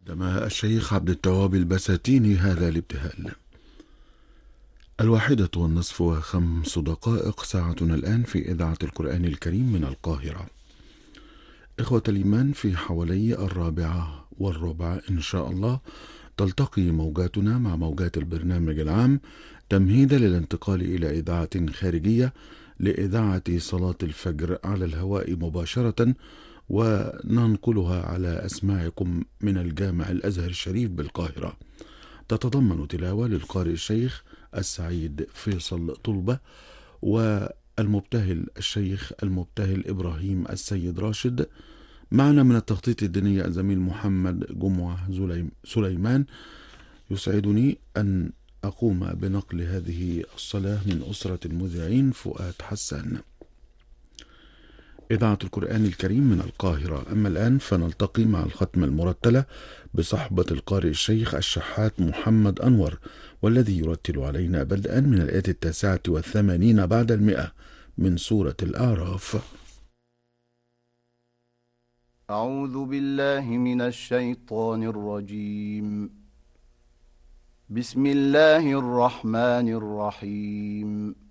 قدم الشيخ عبد التواب البساتيني هذا الابتهال. 1:05 ساعتنا الآن في إذاعة القرآن الكريم من القاهرة. إخوة الإيمان، في حوالي 4:15 إن شاء الله تلتقي موجاتنا مع موجات البرنامج العام تمهيدا للانتقال إلى إذاعة خارجية لإذاعة صلاة الفجر على الهواء مباشرة، وننقلها على أسماعكم من الجامع الأزهر الشريف بالقاهرة. تتضمن تلاوة للقارئ الشيخ السعيد فيصل طلبة، والمبتهل الشيخ المبتهل إبراهيم السيد راشد. معنا من التخطيط الديني الزميل محمد جمعة سليمان. يسعدني أن أقوم بنقل هذه الصلاة من أسرة المذيعين فؤاد حسان. إذاعة القرآن الكريم من القاهرة. أما الآن فنلتقي مع الختمة المرتلة بصحبة القارئ الشيخ الشحات محمد أنور، والذي يرتل علينا بدءا من الآية 89 بعد 100 من سورة الأعراف. أعوذ بالله من الشيطان الرجيم. بسم الله الرحمن الرحيم.